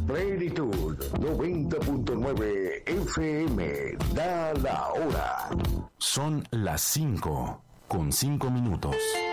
Plenitud 90.9 FM. Da la hora. Son las 5:05.